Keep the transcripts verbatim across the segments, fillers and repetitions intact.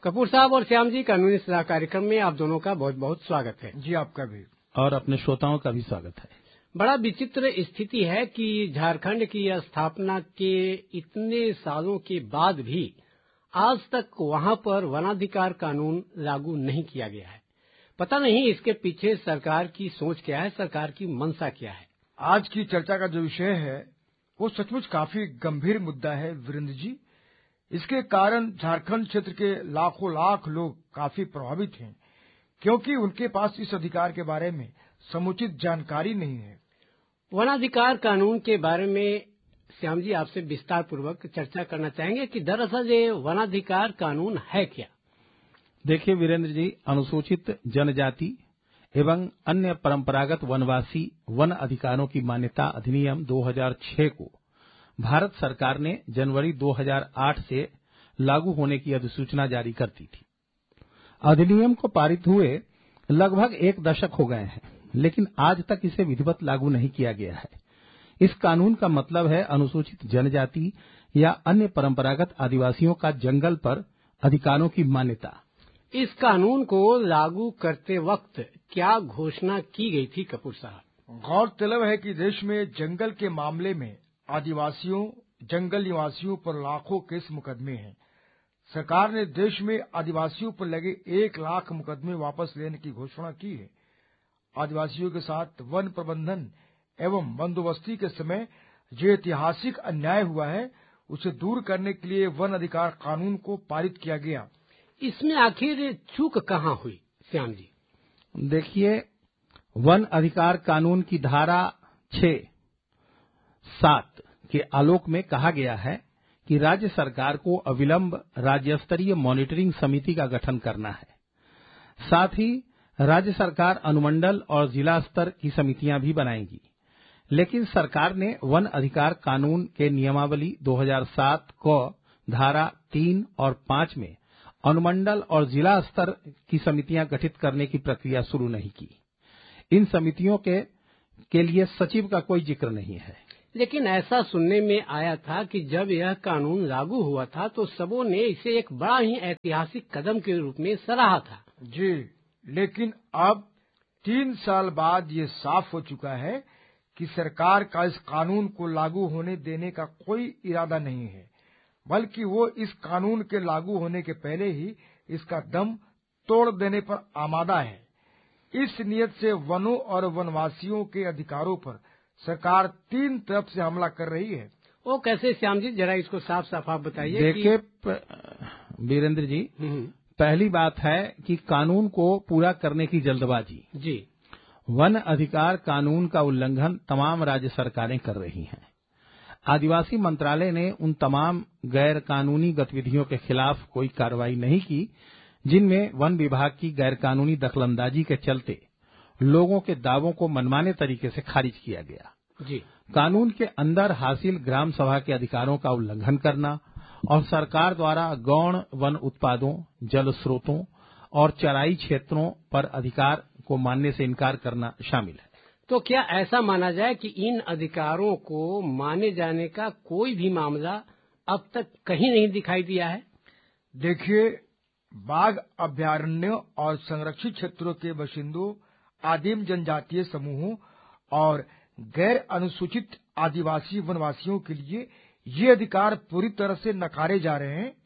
कपूर साहब और श्याम जी, कानूनी सलाह कार्यक्रम में आप दोनों का बहुत बहुत स्वागत है। जी, आपका भी और अपने श्रोताओं का भी स्वागत है। बड़ा विचित्र स्थिति है कि झारखंड की स्थापना के इतने सालों के बाद भी आज तक वहां पर वनाधिकार कानून लागू नहीं किया गया है। पता नहीं इसके पीछे सरकार की सोच क्या है, सरकार की मंशा क्या है। आज की चर्चा का जो विषय है वो सचमुच काफी गंभीर मुद्दा है वीरेंद्र जी। इसके कारण झारखंड क्षेत्र के लाखों लाख लोग काफी प्रभावित हैं, क्योंकि उनके पास इस अधिकार के बारे में समुचित जानकारी नहीं है। वनाधिकार कानून के बारे में श्याम जी आपसे विस्तार पूर्वक चर्चा करना चाहेंगे कि दरअसल ये वनाधिकार कानून है क्या। देखिए वीरेंद्र जी, अनुसूचित जनजाति एवं अन्य परंपरागत वनवासी वन अधिकारों की मान्यता अधिनियम दो हज़ार छह को भारत सरकार ने जनवरी दो हज़ार आठ से लागू होने की अधिसूचना जारी कर दी थी। अधिनियम को पारित हुए लगभग एक दशक हो गए हैं, लेकिन आज तक इसे विधिवत लागू नहीं किया गया है। इस कानून का मतलब है अनुसूचित जनजाति या अन्य परंपरागत आदिवासियों का जंगल पर अधिकारों की मान्यता। इस कानून को लागू करते वक्त क्या घोषणा की गई थी कपूर साहब? गौरतलब है कि देश में जंगल के मामले में आदिवासियों, जंगल निवासियों पर लाखों केस मुकदमे हैं। सरकार ने देश में आदिवासियों पर लगे एक लाख मुकदमे वापस लेने की घोषणा की है। आदिवासियों के साथ वन प्रबंधन एवं बंदोबस्ती के समय जो ऐतिहासिक अन्याय हुआ है उसे दूर करने के लिए वन अधिकार कानून को पारित किया गया। इसमें आखिर चूक कहाँ हुई श्याम जी? देखिए, वन अधिकार कानून की धारा छह सात के आलोक में कहा गया है कि राज्य सरकार को अविलंब राज्य स्तरीय मॉनिटरिंग समिति का गठन करना है। साथ ही राज्य सरकार अनुमंडल और जिला स्तर की समितियां भी बनाएगी। लेकिन सरकार ने वन अधिकार कानून के नियमावली दो हज़ार सात को धारा तीन और पांच में अनुमंडल और जिला स्तर की समितियां गठित करने की प्रक्रिया शुरू नहीं की। इन समितियों के के लिए सचिव का कोई जिक्र नहीं है। लेकिन ऐसा सुनने में आया था कि जब यह कानून लागू हुआ था तो सबों ने इसे एक बड़ा ही ऐतिहासिक कदम के रूप में सराहा था। जी, लेकिन अब तीन साल बाद ये साफ हो चुका है कि सरकार का इस कानून को लागू होने देने का कोई इरादा नहीं है, बल्कि वो इस कानून के लागू होने के पहले ही इसका दम तोड़ देने पर आमादा है। इस नियत से वनों और वनवासियों के अधिकारों पर सरकार तीन तरफ से हमला कर रही है। वो कैसे श्याम जी, जरा इसको साफ साफ आप बताइए। देखिए वीरेंद्र जी, पहली बात है कि कानून को पूरा करने की जल्दबाजी। जी, वन अधिकार कानून का उल्लंघन तमाम राज्य सरकारें कर रही हैं। आदिवासी मंत्रालय ने उन तमाम गैर कानूनी गतिविधियों के खिलाफ कोई कार्रवाई नहीं की जिनमें वन विभाग की गैर कानूनी दखलंदाजी के चलते लोगों के दावों को मनमाने तरीके से खारिज किया गया। जी, कानून के अंदर हासिल ग्राम सभा के अधिकारों का उल्लंघन करना और सरकार द्वारा गौण वन उत्पादों, जल स्रोतों और चराई क्षेत्रों पर अधिकार को मानने से इनकार करना शामिल है। तो क्या ऐसा माना जाए कि इन अधिकारों को माने जाने का कोई भी मामला अब तक कहीं नहीं दिखाई दिया है? देखिए, बाघ अभयारण्यों और संरक्षित क्षेत्रों के बाशिंदों, आदिम जनजातीय समूहों और गैर अनुसूचित आदिवासी वनवासियों के लिए ये अधिकार पूरी तरह से नकारे जा रहे हैं।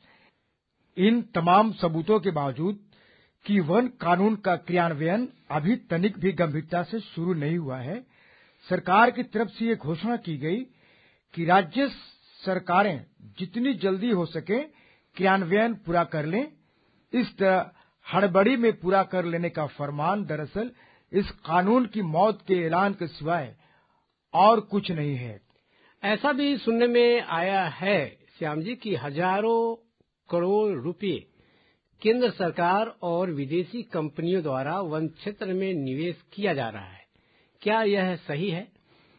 इन तमाम सबूतों के बावजूद कि वन कानून का क्रियान्वयन अभी तनिक भी गंभीरता से शुरू नहीं हुआ है, सरकार की तरफ से ये घोषणा की गई कि राज्य सरकारें जितनी जल्दी हो सके क्रियान्वयन पूरा कर लें। इस तरह हड़बड़ी में पूरा कर लेने का फरमान दरअसल इस कानून की मौत के ऐलान के सिवाय और कुछ नहीं है। ऐसा भी सुनने में आया है श्याम जी कि हजारों करोड़ रुपए केंद्र सरकार और विदेशी कंपनियों द्वारा वन क्षेत्र में निवेश किया जा रहा है। क्या यह सही है?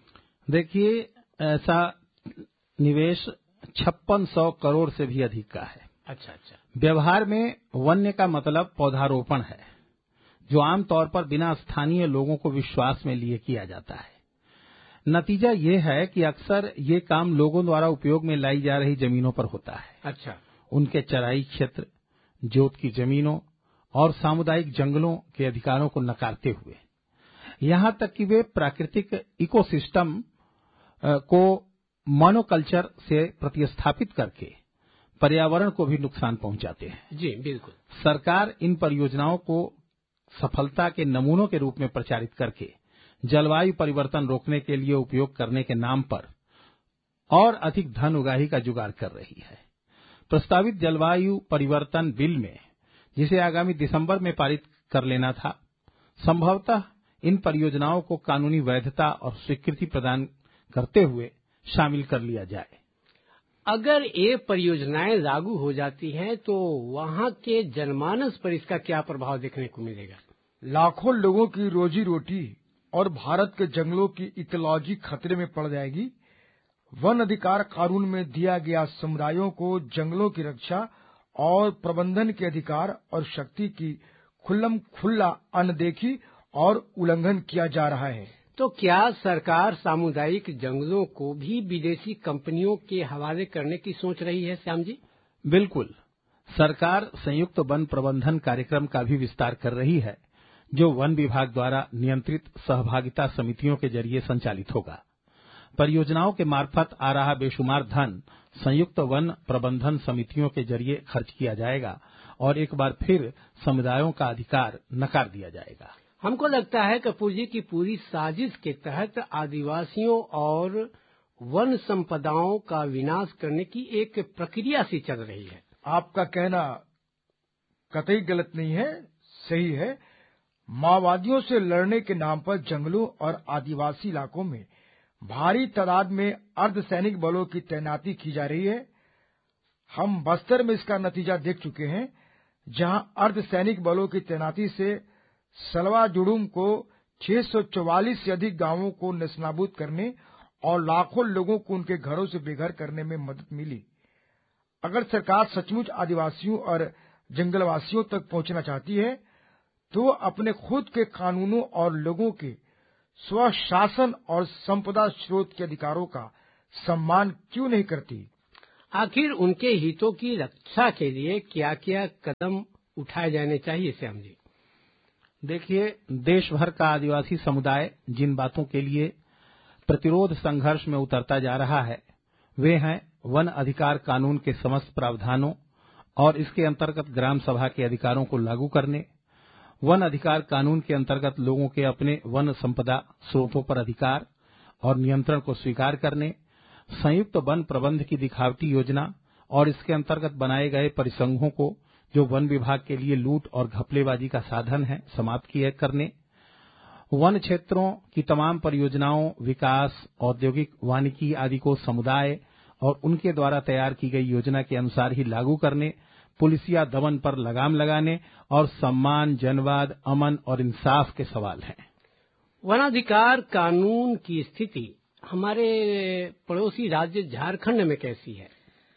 देखिए, ऐसा निवेश छप्पन सौ करोड़ से भी अधिक का है। अच्छा अच्छा। व्यवहार में वन्य का मतलब पौधारोपण है, जो आमतौर पर बिना स्थानीय लोगों को विश्वास में लिए किया जाता है। नतीजा ये है कि अक्सर ये काम लोगों द्वारा उपयोग में लाई जा रही जमीनों पर होता है। अच्छा। उनके चराई क्षेत्र, जोत की जमीनों और सामुदायिक जंगलों के अधिकारों को नकारते हुए यहां तक कि वे प्राकृतिक इकोसिस्टम को मोनोकल्चर से प्रतिस्थापित करके पर्यावरण को भी नुकसान पहुंचाते हैं। जी बिल्कुल। सरकार इन परियोजनाओं को सफलता के नमूनों के रूप में प्रचारित करके जलवायु परिवर्तन रोकने के लिए उपयोग करने के नाम पर और अधिक धन उगाही का जुगाड़ कर रही है। प्रस्तावित जलवायु परिवर्तन बिल में, जिसे आगामी दिसंबर में पारित कर लेना था, संभवतः इन परियोजनाओं को कानूनी वैधता और स्वीकृति प्रदान करते हुए शामिल कर लिया जाए। अगर ये परियोजनाएं लागू हो जाती हैं तो वहां के जनमानस पर इसका क्या प्रभाव देखने को मिलेगा? लाखों लोगों की रोजी रोटी और भारत के जंगलों की इकोलॉजी खतरे में पड़ जाएगी। वन अधिकार कानून में दिया गया समुदायों को जंगलों की रक्षा और प्रबंधन के अधिकार और शक्ति की खुल्लम खुल्ला अनदेखी और उल्लंघन किया जा रहा है। तो क्या सरकार सामुदायिक जंगलों को भी विदेशी कंपनियों के हवाले करने की सोच रही है श्याम जी? बिल्कुल। सरकार संयुक्त वन प्रबंधन कार्यक्रम का भी विस्तार कर रही है, जो वन विभाग द्वारा नियंत्रित सहभागिता समितियों के जरिए संचालित होगा। परियोजनाओं के मार्फत आ रहा बेशुमार धन संयुक्त वन प्रबंधन समितियों के जरिए खर्च किया जाएगा और एक बार फिर समुदायों का अधिकार नकार दिया जाएगा। हमको लगता है कपूर जी की पूरी साजिश के तहत आदिवासियों और वन संपदाओं का विनाश करने की एक प्रक्रिया सी चल रही है। आपका कहना कतई गलत नहीं है, सही है। माओवादियों से लड़ने के नाम पर जंगलों और आदिवासी इलाकों में भारी तादाद में अर्धसैनिक बलों की तैनाती की जा रही है। हम बस्तर में इसका नतीजा देख चुके हैं, जहां अर्धसैनिक बलों की तैनाती से सलवा जुड़ूम को छह सौ चौवालीस से अधिक गांवों को नेस्तनाबूद करने और लाखों लोगों को उनके घरों से बेघर करने में मदद मिली। अगर सरकार सचमुच आदिवासियों और जंगलवासियों तक पहुंचना चाहती है तो अपने खुद के कानूनों और लोगों के स्वशासन और संपदा स्रोत के अधिकारों का सम्मान क्यों नहीं करती? आखिर उनके हितों की रक्षा के लिए क्या क्या कदम उठाए जाने चाहिए श्याम जी? देखिए, देश भर का आदिवासी समुदाय जिन बातों के लिए प्रतिरोध संघर्ष में उतरता जा रहा है, वे हैं वन अधिकार कानून के समस्त प्रावधानों और इसके अंतर्गत ग्राम सभा के अधिकारों को लागू करने, वन अधिकार कानून के अंतर्गत लोगों के अपने वन संपदा स्रोतों पर अधिकार और नियंत्रण को स्वीकार करने, संयुक्त वन प्रबंध की दिखावटी योजना और इसके अंतर्गत बनाए गए परिसंघों को जो वन विभाग के लिए लूट और घपलेबाजी का साधन है, समाप्त किए करने, वन क्षेत्रों की तमाम परियोजनाओं, विकास, औद्योगिक वानिकी आदि को समुदाय और उनके द्वारा तैयार की गई योजना के अनुसार ही लागू करने, पुलिसिया दमन पर लगाम लगाने और सम्मान, जनवाद, अमन और इंसाफ के सवाल हैं। वनाधिकार कानून की स्थिति हमारे पड़ोसी राज्य झारखंड में कैसी है?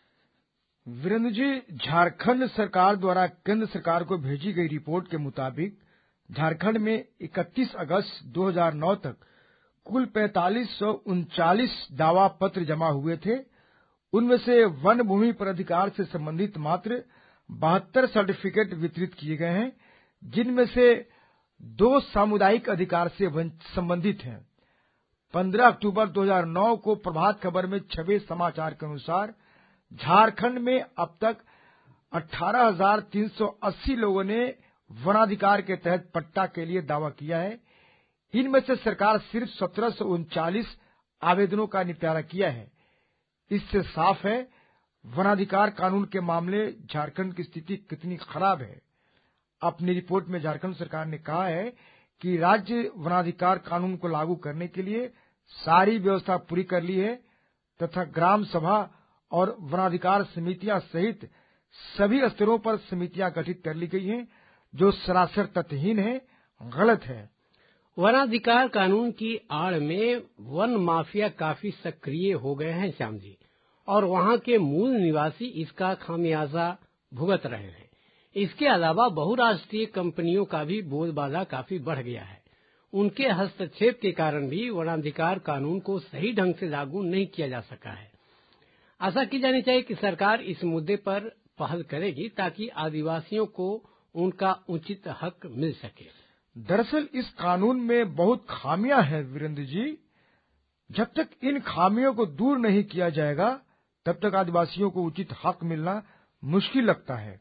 वीरेंद्र जी, झारखंड सरकार द्वारा केंद्र सरकार को भेजी गई रिपोर्ट के मुताबिक झारखंड में इकतीस अगस्त दो हज़ार नौ तक कुल पैंतालीस सौ उनचालीस दावा पत्र जमा हुए थे। उनमें से वन भूमि पर अधिकार से संबंधित मात्र बहत्तर सर्टिफिकेट वितरित किए गए हैं, जिनमें से दो सामुदायिक अधिकार से संबंधित हैं। पंद्रह अक्टूबर दो हज़ार नौ को प्रभात खबर में छपे समाचार के अनुसार झारखंड में अब तक अठारह हज़ार तीन सौ अस्सी लोगों ने वनाधिकार के तहत पट्टा के लिए दावा किया है। इनमें से सरकार सिर्फ सत्रह सौ उनचालीस आवेदनों का निपटारा किया है। इससे साफ है वनाधिकार कानून के मामले झारखंड की स्थिति कितनी खराब है। अपनी रिपोर्ट में झारखंड सरकार ने कहा है कि राज्य वनाधिकार कानून को लागू करने के लिए सारी व्यवस्था पूरी कर ली है तथा ग्राम सभा और वनाधिकार समितियां सहित सभी स्तरों पर समितियां गठित कर ली गई हैं, जो सरासर तथ्यहीन है, गलत है। वनाधिकार कानून की आड़ में वन माफिया काफी सक्रिय हो गए हैं श्याम जी, और वहां के मूल निवासी इसका खामियाजा भुगत रहे हैं। इसके अलावा बहुराष्ट्रीय कंपनियों का भी बोलबाला काफी बढ़ गया है। उनके हस्तक्षेप के कारण भी वनाधिकार कानून को सही ढंग से लागू नहीं किया जा सका है। आशा की जानी चाहिए कि सरकार इस मुद्दे पर पहल करेगी ताकि आदिवासियों को उनका उचित हक मिल सके। दरअसल इस कानून में बहुत खामियां हैं वीरेंद्र जी। जब तक इन खामियों को दूर नहीं किया जाएगा तब तक आदिवासियों को उचित हक मिलना मुश्किल लगता है।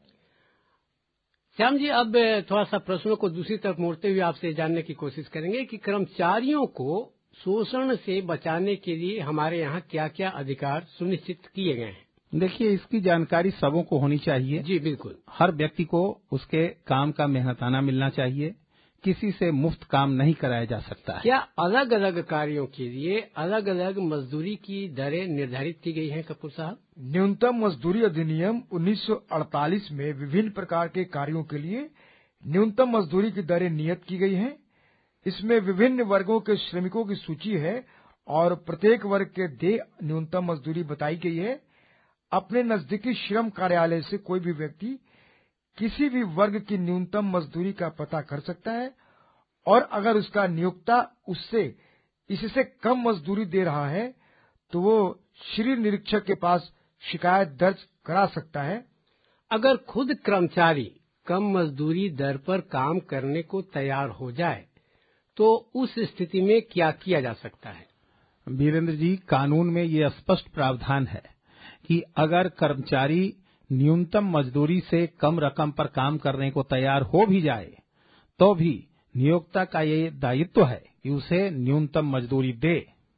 श्याम जी, अब थोड़ा सा प्रश्नों को दूसरी तरफ मोड़ते हुए आपसे जानने की कोशिश करेंगे कि कर्मचारियों को शोषण से बचाने के लिए हमारे यहाँ क्या क्या अधिकार सुनिश्चित किए गए हैं। देखिए, इसकी जानकारी सबों को होनी चाहिए। जी बिल्कुल। हर व्यक्ति को उसके काम का मेहनताना मिलना चाहिए। किसी से मुफ्त काम नहीं कराया जा सकता है। क्या अलग अलग कार्यों के लिए अलग अलग मजदूरी की दरें निर्धारित की गई हैं कपूर साहब? न्यूनतम मजदूरी अधिनियम उन्नीस सौ अड़तालीस में विभिन्न प्रकार के कार्यों के लिए न्यूनतम मजदूरी की दरें नियत की गई हैं। इसमें विभिन्न वर्गों के श्रमिकों की सूची है और प्रत्येक वर्ग के देय न्यूनतम मजदूरी बताई गई है। अपने नजदीकी श्रम कार्यालय से कोई भी व्यक्ति किसी भी वर्ग की न्यूनतम मजदूरी का पता कर सकता है और अगर उसका नियोक्ता उससे इससे कम मजदूरी दे रहा है तो वो श्री निरीक्षक के पास शिकायत दर्ज करा सकता है। अगर खुद कर्मचारी कम मजदूरी दर पर काम करने को तैयार हो जाए तो उस स्थिति में क्या किया जा सकता है? वीरेंद्र जी, कानून में ये स्पष्ट प्रावधान है कि अगर कर्मचारी न्यूनतम मजदूरी से कम रकम पर काम करने को तैयार हो भी जाए तो भी नियोक्ता का ये दायित्व है कि उसे न्यूनतम मजदूरी दे।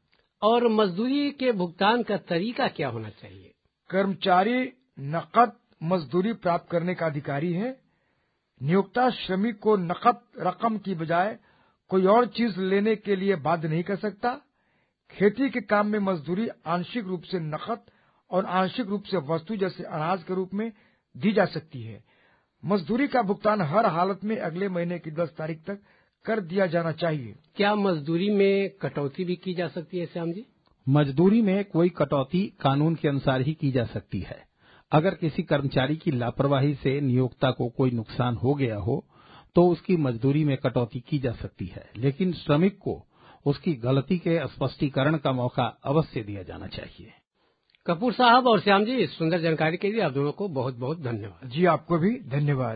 और मजदूरी के भुगतान का तरीका क्या होना चाहिए? कर्मचारी नकद मजदूरी प्राप्त करने का अधिकारी है। नियोक्ता श्रमिक को नकद रकम की बजाय कोई और चीज लेने के लिए बाध्य नहीं कर सकता। खेती के काम में मजदूरी आंशिक रूप से नकद और आंशिक रूप से वस्तु जैसे अनाज के रूप में दी जा सकती है। मजदूरी का भुगतान हर हालत में अगले महीने की दस तारीख तक कर दिया जाना चाहिए। क्या मजदूरी में कटौती भी की जा सकती है श्याम जी? मजदूरी में कोई कटौती कानून के अनुसार ही की जा सकती है। अगर किसी कर्मचारी की लापरवाही से नियोक्ता को कोई नुकसान हो गया हो तो उसकी मजदूरी में कटौती की जा सकती है, लेकिन श्रमिक को उसकी गलती के स्पष्टीकरण का मौका अवश्य दिया जाना चाहिए। कपूर साहब और श्याम जी, इस सुंदर जानकारी के लिए आप दोनों को बहुत बहुत धन्यवाद। जी, आपको भी धन्यवाद।